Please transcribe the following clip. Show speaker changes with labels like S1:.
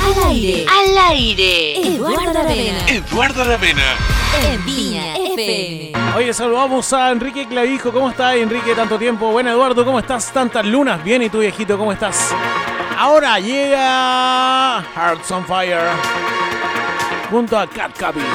S1: Al aire.
S2: Eduardo Aravena.
S1: En Viña FM.
S3: Oye, saludamos a Enrique Clavijo. ¿Cómo estás, Enrique? Tanto tiempo. Bueno, Eduardo, ¿cómo estás? Tantas lunas. Bien, ¿y tú, viejito? ¿Cómo estás? Ahora llega Hearts on Fire junto a Cat Capi.